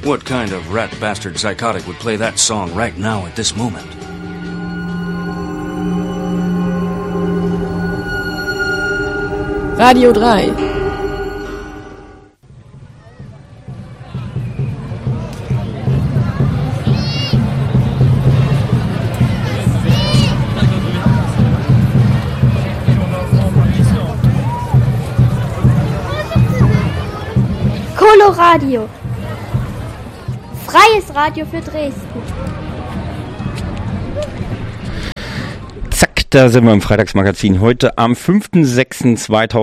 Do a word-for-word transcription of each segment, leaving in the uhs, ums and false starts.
What kind of rat bastard psychotic would play that song right now at this moment? Radio drei. Coloradio. Freies Radio für Dresden. Zack, da sind wir im Freitagsmagazin heute am fünften sechsten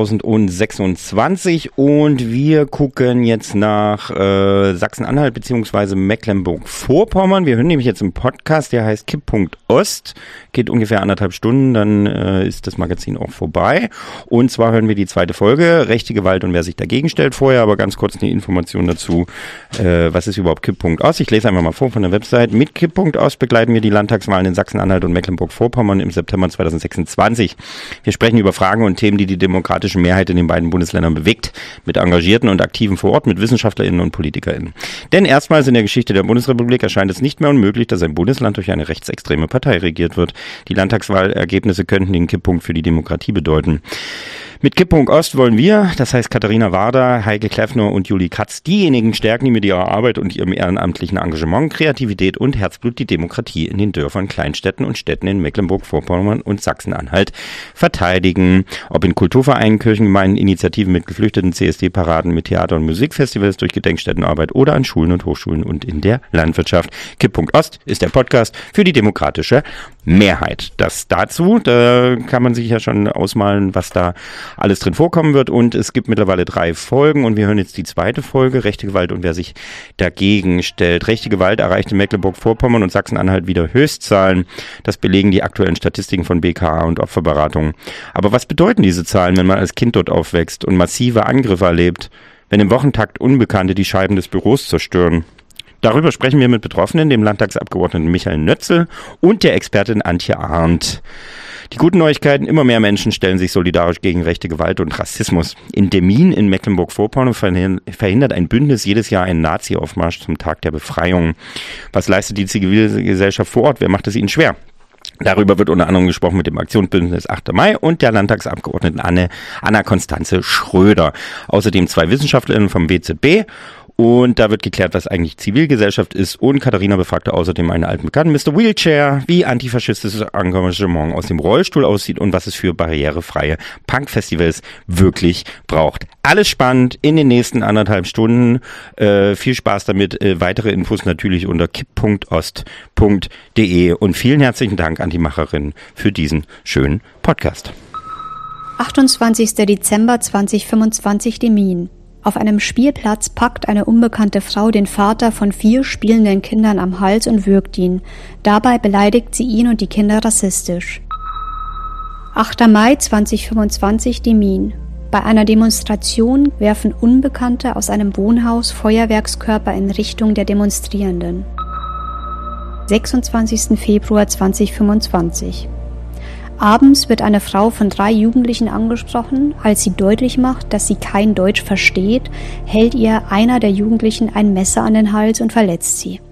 zweitausendsechsundzwanzig und wir gucken jetzt nach äh, Sachsen-Anhalt bzw. Mecklenburg-Vorpommern. Wir hören nämlich jetzt einen Podcast, der heißt Kipppunkt Ost. Geht ungefähr anderthalb Stunden, dann äh, ist das Magazin auch vorbei. Und zwar hören wir die zweite Folge, rechte Gewalt und wer sich dagegen stellt. Vorher aber ganz kurz eine Information dazu, äh, was ist überhaupt Kipppunkt Ost? Ich lese einfach mal vor von der Website. Mit Kipppunkt Ost begleiten wir die Landtagswahlen in Sachsen-Anhalt und Mecklenburg-Vorpommern im September zweitausendsechsundzwanzig. Wir sprechen über Fragen und Themen, die die demokratische Mehrheit in den beiden Bundesländern bewegt, mit Engagierten und Aktiven vor Ort, mit WissenschaftlerInnen und PolitikerInnen. Denn erstmals in der Geschichte der Bundesrepublik erscheint es nicht mehr unmöglich, dass ein Bundesland durch eine rechtsextreme Partei regiert wird. Die Landtagswahlergebnisse könnten den Kipppunkt für die Demokratie bedeuten. Mit Kipppunkt Ost wollen wir, das heißt Katharina Warder, Heike Kleffner und Julie Katz, diejenigen stärken, die mit ihrer Arbeit und ihrem ehrenamtlichen Engagement, Kreativität und Herzblut die Demokratie in den Dörfern, Kleinstädten und Städten in Mecklenburg-Vorpommern und Sachsen-Anhalt verteidigen. Ob in Kulturvereinen, Kirchengemeinden, Initiativen mit Geflüchteten, C S D-Paraden, mit Theater- und Musikfestivals, durch Gedenkstättenarbeit oder an Schulen und Hochschulen und in der Landwirtschaft. Kipppunkt Ost ist der Podcast für die demokratische Mehrheit. Das dazu, da kann man sich ja schon ausmalen, was da alles drin vorkommen wird, und es gibt mittlerweile drei Folgen und wir hören jetzt die zweite Folge, rechte Gewalt und wer sich dagegen stellt. Rechte Gewalt erreicht in Mecklenburg-Vorpommern und Sachsen-Anhalt wieder Höchstzahlen. Das belegen die aktuellen Statistiken von B K A und Opferberatung. Aber was bedeuten diese Zahlen, wenn man als Kind dort aufwächst und massive Angriffe erlebt, wenn im Wochentakt Unbekannte die Scheiben des Büros zerstören? Darüber sprechen wir mit Betroffenen, dem Landtagsabgeordneten Michael Nötzel und der Expertin Antje Arndt. Die guten Neuigkeiten: immer mehr Menschen stellen sich solidarisch gegen rechte Gewalt und Rassismus. In Demmin in Mecklenburg-Vorpommern verhindert ein Bündnis jedes Jahr einen Nazi-Aufmarsch zum Tag der Befreiung. Was leistet die Zivilgesellschaft vor Ort? Wer macht es ihnen schwer? Darüber wird unter anderem gesprochen mit dem Aktionsbündnis achter Mai und der Landtagsabgeordneten Anne, Anna Konstanze Schröder. Außerdem zwei Wissenschaftlerinnen vom W Z B. Und da wird geklärt, was eigentlich Zivilgesellschaft ist. Und Katharina befragte außerdem einen alten Bekannten, Mister Wheelchair, wie antifaschistisches Engagement aus dem Rollstuhl aussieht und was es für barrierefreie Punk-Festivals wirklich braucht. Alles spannend in den nächsten anderthalb Stunden. Äh, viel Spaß damit. Äh, weitere Infos natürlich unter kipp punkt ost punkt de. Und vielen herzlichen Dank an die Macherin für diesen schönen Podcast. achtundzwanzigster Dezember zweitausendfünfundzwanzig, Demmin. Auf einem Spielplatz packt eine unbekannte Frau den Vater von vier spielenden Kindern am Hals und würgt ihn. Dabei beleidigt sie ihn und die Kinder rassistisch. achter Mai zweitausendfünfundzwanzig, Demmin. Bei einer Demonstration werfen Unbekannte aus einem Wohnhaus Feuerwerkskörper in Richtung der Demonstrierenden. sechsundzwanzigster Februar zweitausendfünfundzwanzig. Abends wird eine Frau von drei Jugendlichen angesprochen. Als sie deutlich macht, dass sie kein Deutsch versteht, hält ihr einer der Jugendlichen ein Messer an den Hals und verletzt sie.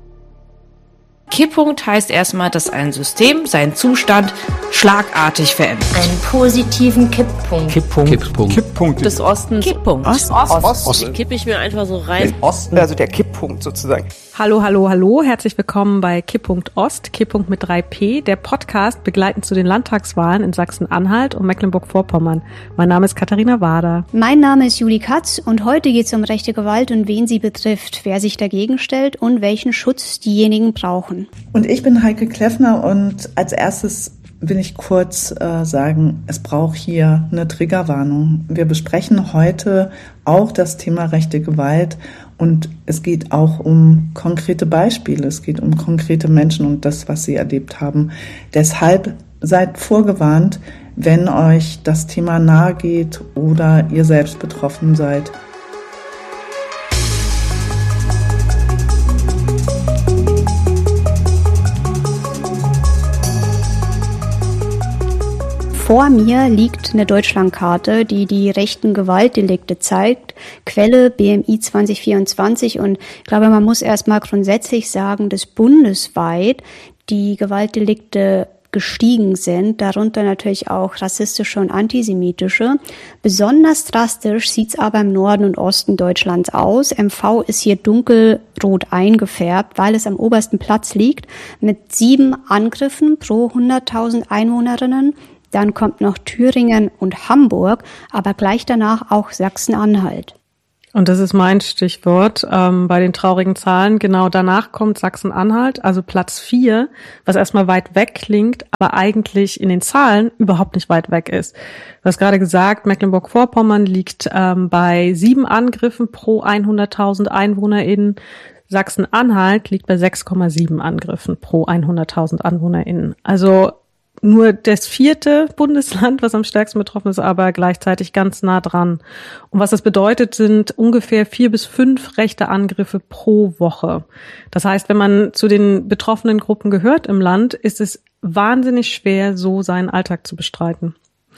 Kipppunkt heißt erstmal, dass ein System seinen Zustand schlagartig verändert. Einen positiven Kipppunkt. Kipppunkt. Kipppunkt. Kipppunkt des Ostens. Kipppunkt. Ost. Ost. Ost. Ost. Kippe ich mir einfach so rein. Osten, also der Kipppunkt sozusagen. Hallo, hallo, hallo. Herzlich willkommen bei Kipppunkt Ost, Kipppunkt mit drei P, der Podcast begleitend zu den Landtagswahlen in Sachsen-Anhalt und Mecklenburg-Vorpommern. Mein Name ist Katharina Warder. Mein Name ist Julie Katz und heute geht es um rechte Gewalt und wen sie betrifft, wer sich dagegen stellt und welchen Schutz diejenigen brauchen. Und ich bin Heike Kleffner und als erstes will ich kurz äh, sagen, es braucht hier eine Triggerwarnung. Wir besprechen heute auch das Thema rechte Gewalt und es geht auch um konkrete Beispiele, es geht um konkrete Menschen und das, was sie erlebt haben. Deshalb seid vorgewarnt, wenn euch das Thema nahe geht oder ihr selbst betroffen seid. Vor mir liegt eine Deutschlandkarte, die die rechten Gewaltdelikte zeigt. Quelle B M I zwanzig vierundzwanzig. Und ich glaube, man muss erstmal grundsätzlich sagen, dass bundesweit die Gewaltdelikte gestiegen sind, darunter natürlich auch rassistische und antisemitische. Besonders drastisch sieht's aber im Norden und Osten Deutschlands aus. M V ist hier dunkelrot eingefärbt, weil es am obersten Platz liegt, mit sieben Angriffen pro hunderttausend Einwohnerinnen. Dann kommt noch Thüringen und Hamburg, aber gleich danach auch Sachsen-Anhalt. Und das ist mein Stichwort ähm, bei den traurigen Zahlen. Genau danach kommt Sachsen-Anhalt, also Platz vier, was erstmal weit weg klingt, aber eigentlich in den Zahlen überhaupt nicht weit weg ist. Du hast gerade gesagt, Mecklenburg-Vorpommern liegt ähm, bei sieben Angriffen pro hunderttausend EinwohnerInnen. Sachsen-Anhalt liegt bei sechs Komma sieben Angriffen pro hunderttausend EinwohnerInnen. Also nur das vierte Bundesland, was am stärksten betroffen ist, aber gleichzeitig ganz nah dran. Und was das bedeutet, sind ungefähr vier bis fünf rechte Angriffe pro Woche. Das heißt, wenn man zu den betroffenen Gruppen gehört im Land, ist es wahnsinnig schwer, so seinen Alltag zu bestreiten.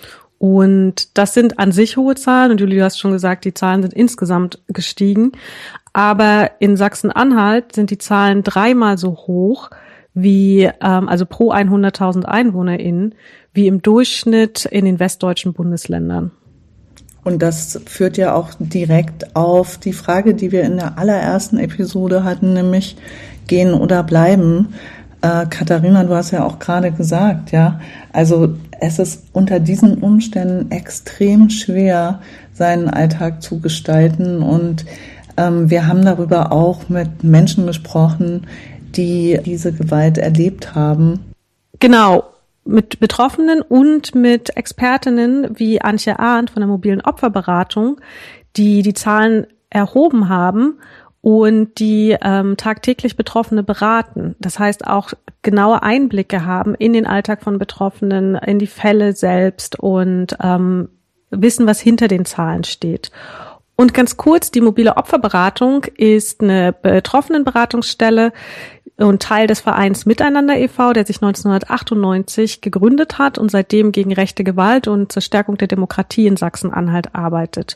Und das sind an sich hohe Zahlen. Und Julie, du hast schon gesagt, die Zahlen sind insgesamt gestiegen. Aber in Sachsen-Anhalt sind die Zahlen dreimal so hoch, wie ähm, also pro hunderttausend EinwohnerInnen, wie im Durchschnitt in den westdeutschen Bundesländern. Und das führt ja auch direkt auf die Frage, die wir in der allerersten Episode hatten, nämlich gehen oder bleiben. Äh, Katharina, du hast ja auch gerade gesagt, ja, also es ist unter diesen Umständen extrem schwer, seinen Alltag zu gestalten. Und ähm, wir haben darüber auch mit Menschen gesprochen, die diese Gewalt erlebt haben. Genau, mit Betroffenen und mit Expertinnen wie Antje Arndt von der mobilen Opferberatung, die die Zahlen erhoben haben und die ähm, tagtäglich Betroffene beraten. Das heißt auch genaue Einblicke haben in den Alltag von Betroffenen, in die Fälle selbst und ähm, wissen, was hinter den Zahlen steht. Und ganz kurz, die mobile Opferberatung ist eine Betroffenenberatungsstelle und Teil des Vereins Miteinander e V, der sich neunzehnhundertachtundneunzig gegründet hat und seitdem gegen rechte Gewalt und zur Stärkung der Demokratie in Sachsen-Anhalt arbeitet.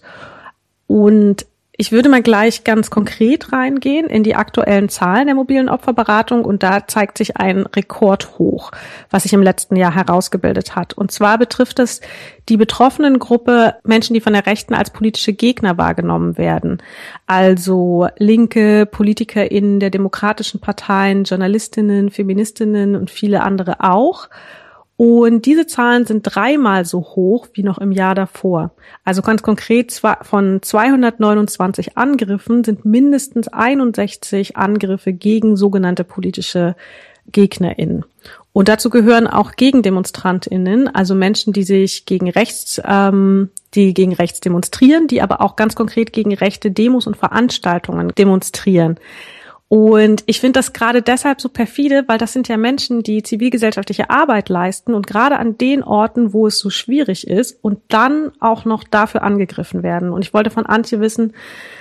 Und ich würde mal gleich ganz konkret reingehen in die aktuellen Zahlen der mobilen Opferberatung und da zeigt sich ein Rekordhoch, was sich im letzten Jahr herausgebildet hat. Und zwar betrifft es die betroffenen Gruppe Menschen, die von der Rechten als politische Gegner wahrgenommen werden. Also linke PolitikerInnen der demokratischen Parteien, Journalistinnen, Feministinnen und viele andere auch. Und diese Zahlen sind dreimal so hoch wie noch im Jahr davor. Also ganz konkret, von zweihundertneunundzwanzig Angriffen sind mindestens einundsechzig Angriffe gegen sogenannte politische GegnerInnen. Und dazu gehören auch GegendemonstrantInnen, also Menschen, die sich gegen rechts, ähm, die gegen rechts demonstrieren, die aber auch ganz konkret gegen rechte Demos und Veranstaltungen demonstrieren. Und ich finde das gerade deshalb so perfide, weil das sind ja Menschen, die zivilgesellschaftliche Arbeit leisten und gerade an den Orten, wo es so schwierig ist und dann auch noch dafür angegriffen werden. Und ich wollte von Antje wissen,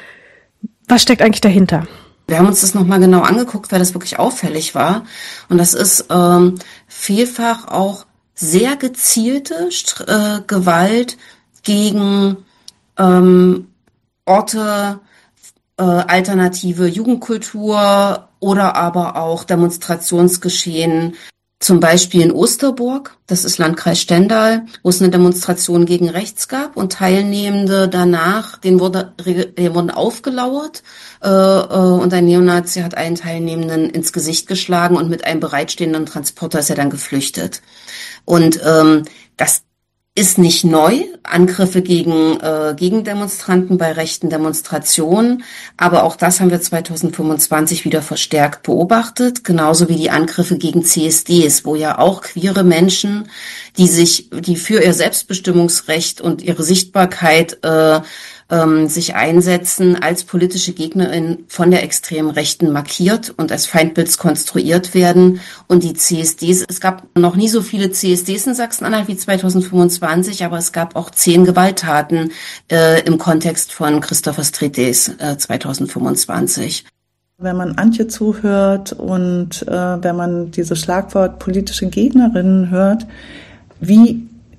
was steckt eigentlich dahinter? Wir haben uns das nochmal genau angeguckt, weil das wirklich auffällig war. Und das ist ähm, vielfach auch sehr gezielte äh, Gewalt gegen ähm, Orte, Äh, alternative Jugendkultur oder aber auch Demonstrationsgeschehen, zum Beispiel in Osterburg, das ist Landkreis Stendal, wo es eine Demonstration gegen rechts gab und Teilnehmende danach, denen wurde, denen wurden aufgelauert äh, äh, und ein Neonazi hat einen Teilnehmenden ins Gesicht geschlagen und mit einem bereitstehenden Transporter ist er dann geflüchtet. Und ähm, das ist nicht neu, Angriffe gegen äh, Gegendemonstranten bei rechten Demonstrationen, aber auch das haben wir zweitausendfünfundzwanzig wieder verstärkt beobachtet, genauso wie die Angriffe gegen C S Ds, wo ja auch queere Menschen, die sich, die für ihr Selbstbestimmungsrecht und ihre Sichtbarkeit äh, ähm, sich einsetzen, als politische Gegnerin von der extremen Rechten markiert und als Feindbilds konstruiert werden. Und die C S Ds, es gab noch nie so viele C S Ds in Sachsen-Anhalt wie zweitausendfünfundzwanzig, aber es gab auch zehn Gewalttaten äh, im Kontext von Christopher Street Days äh, zweitausendfünfundzwanzig. Wenn man Antje zuhört und äh, wenn man dieses Schlagwort politische Gegnerinnen hört, wie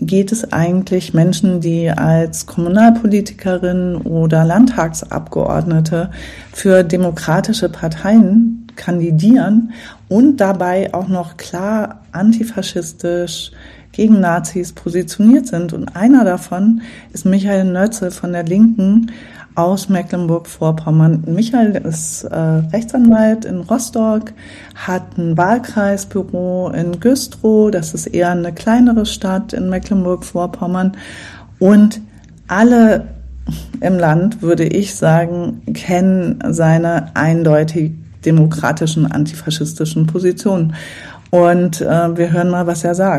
geht es eigentlich Menschen, die als Kommunalpolitikerin oder Landtagsabgeordnete für demokratische Parteien kandidieren und dabei auch noch klar antifaschistisch gegen Nazis positioniert sind. Und einer davon ist Michael Nötzel von der Linken aus Mecklenburg-Vorpommern. Michael ist äh, Rechtsanwalt in Rostock, hat ein Wahlkreisbüro in Güstrow, das ist eher eine kleinere Stadt in Mecklenburg-Vorpommern. Und alle im Land, würde ich sagen, kennen seine eindeutig demokratischen, antifaschistischen Positionen. Und äh, wir hören mal, was er sagt.